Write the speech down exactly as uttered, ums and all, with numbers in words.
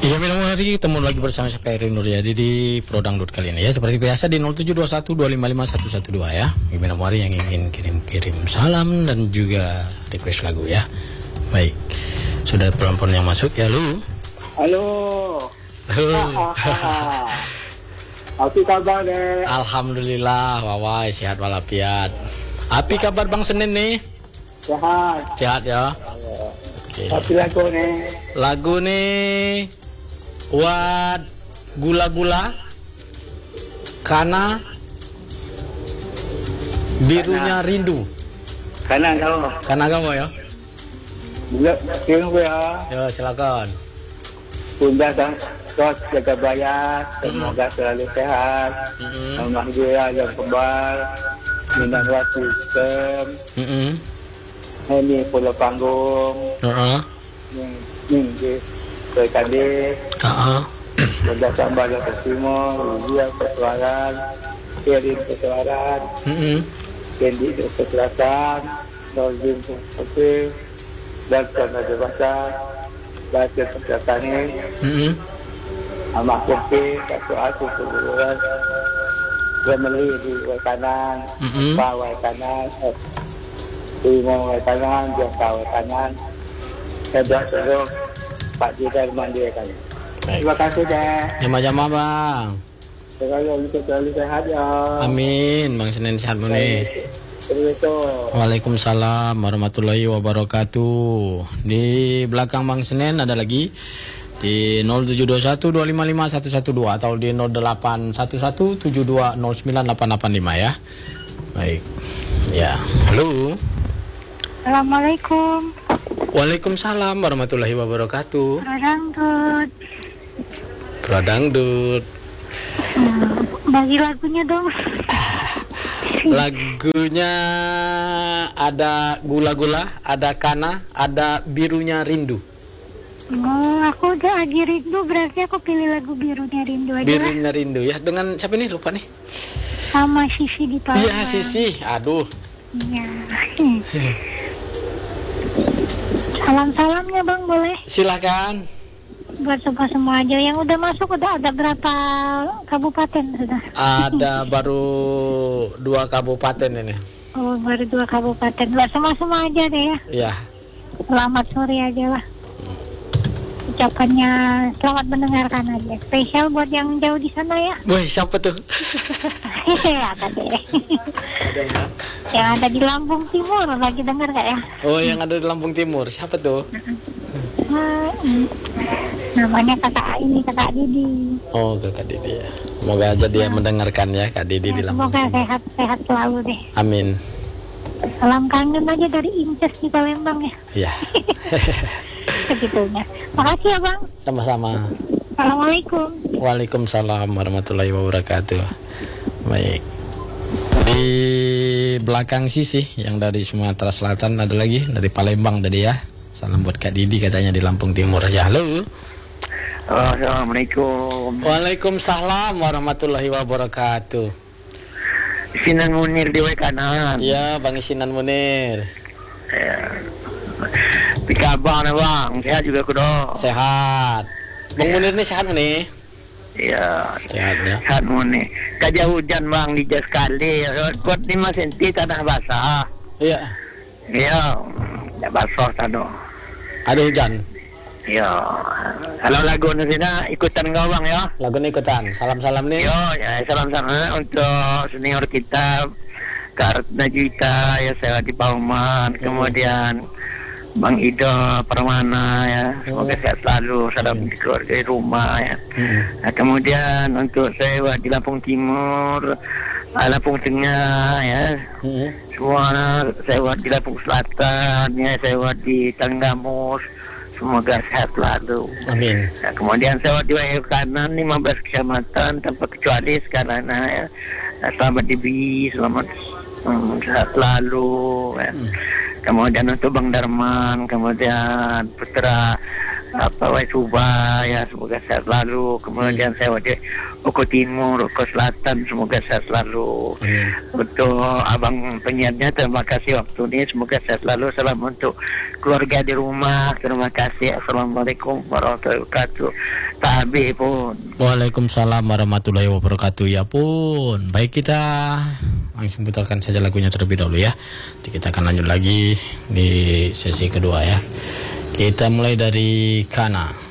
Iya, malam hari ketemu lagi bersama saya Peri Nuryadi di Prodangdut kali ini ya. Seperti biasa di nol tujuh dua satu dua lima lima satu satu dua ya. Gimana hari yang ingin kirim-kirim salam dan juga request lagu ya. Baik. Sudah penelpon yang masuk ya, lu. Halo. Halo. Apa kabar deh? Alhamdulillah, wawai sehat walafiat. Api kabar Bang Senin nih? Sehat. Sehat ya. Oke. Tapi lagu nih. Lagu nih buat gula-gula karena birunya rindu. Karena kau. Karena kamu ya. Bila tengok ya. Ya, silakan. Bunda dan Tos jaga bayar. Semoga selalu sehat. Mm-hmm. Alhamdulillah yang kebal. Minat waktu sistem. Mm-hmm. Ini pulau panggung. Uh-huh. Ini ini ke Kadis. Uh-huh. Bunda tambah yang Timur. Dia persuaran. Kirim persuaran. Mm-hmm. Kendi ke selatan. Nolzim ke dan karena dewasa baca kesehatan ini Mm-hmm. amak kecil satu aku keluar gemeli di wai kanan Mm-hmm. pa wai kanan eh, timur wai kanan jauh wai kanan hebat terus Pak Jidar mandi kan. Terima kasih deh. Jama-jama Bang. Selalu selalu sehat ya. Amin. Bang Senin sehat muni. Waalaikumsalam warahmatullahi wabarakatuh. Di belakang Bang Senin ada lagi di nol tujuh dua satu dua lima lima satu satu dua atau di nol delapan satu satu tujuh dua nol sembilan delapan delapan lima ya. Baik. Ya, halo. Assalamualaikum. Waalaikumsalam warahmatullahi wabarakatuh. Prodangdut. Prodangdut. Hmm, bagi lagunya dong. Lagunya ada gula-gula, ada kana, ada birunya rindu. Oh, aku udah lagi rindu, berarti aku pilih lagu birunya rindu aja. Birunya lah. Rindu ya. Dengan siapa nih? Lupa nih. Sama Sisi di Palembang. Iya, Sisi. Aduh. Iya. Salam-salamnya Bang boleh? Silakan. Buat semua-semua aja yang udah masuk, udah ada berapa kabupaten sudah? Ada baru dua kabupaten ini. Oh, baru dua kabupaten. Buat semua-semua aja deh ya. Iya. Selamat sore aja lah. Ucapannya selamat mendengarkan aja. Spesial buat yang jauh di sana ya. Woi, siapa tuh? Ada deh. Yang ada di Lampung Timur lagi dengar gak ya? Oh, yang ada di Lampung Timur. Siapa tuh? Hmm, namanya kakak ini, kakak Didi. Oh, kakak Didi ya. Semoga aja dia nah. mendengarkan ya, Kak Didi ya, di Lampung Semoga Timur. sehat-sehat selalu deh. Amin. Salam kangen aja dari Inces di Palembang ya. Iya. Segitunya. Makasih ya Bang. Sama-sama. Assalamualaikum. Waalaikumsalam warahmatullahi wabarakatuh. Baik. Di belakang Sisi yang dari Sumatera Selatan ada lagi dari Palembang tadi ya. Salam buat Kak Didi katanya di Lampung Timur ya. Halo. Oh, assalamualaikum. Waalaikumsalam warahmatullahi wabarakatuh. Sinan Munir di wai kanan. Ya, Bang Sinan Munir. Ya. Di kabar nih Bang, sehat juga kudo. Sehat. Bang ya. Munir nih sehat nih. Iya. Sehat ya. Sehat Munir. Kajah hujan Bang di jas kali. Kuat lima senti tanah basah. Iya. Iya. Ya basah tado. Ada hujan. Ya. Kalau lagu Nusina ikutan kau Bang ya. Lagu ikutan. Salam-salam nih. Yo, ya salam-salam untuk senior kita Kak Najita ya saya di Pauman, hmm. kemudian Bang Ido Permana ya, semoga hmm. sehat selalu, salam hmm. di keluarga di rumah ya. Hmm. Nah, kemudian untuk saya di Lampung Timur, Lampung Tengah ya. Hmm. Semua saya di Lampung Selatan ya, saya di Tanggamus. Semoga sehat selalu. Amin. Nah, kemudian saya di wilayah kanan lima belas kecamatan tanpa kecuali sekarang ya. Selamat Dibi, selamat hmm, sehat selalu. Ya. Hmm. Kemudian untuk Bang Darman, kemudian Putra apa Wai Suba ya, semoga sehat selalu. Kemudian hmm. saya di Oko Timur, Oko Selatan, semoga sehat selalu. Hmm. Untuk abang penyiarnya, terima kasih waktu ini, semoga sehat selalu. Salam untuk keluarga di rumah, terima kasih. Assalamualaikum warahmatullahi wabarakatuh. Tabi pun. Waalaikumsalam warahmatullahi wabarakatuh. Ya pun. Baik, kita langsung putarkan saja lagunya terlebih dahulu ya. Nanti kita akan lanjut lagi di sesi kedua ya. Kita mulai dari Kana.